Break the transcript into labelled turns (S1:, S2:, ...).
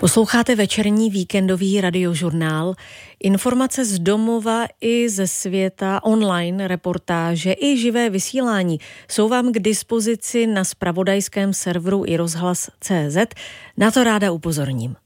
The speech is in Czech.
S1: Posloucháte večerní víkendový radiožurnál. Informace z domova i ze světa, online reportáže i živé vysílání jsou vám k dispozici na zpravodajském serveru iRozhlas.cz. Na to ráda upozorním.